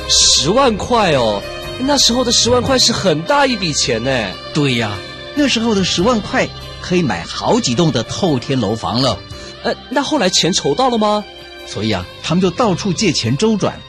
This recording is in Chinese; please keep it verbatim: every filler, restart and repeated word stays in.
十万块哦，那时候的十万块是很大一笔钱呢。 对呀，那时候的十万块可以买好几栋的透天楼房了。 呃，那后来钱筹到了吗？ 所以啊，他们就到处借钱周转，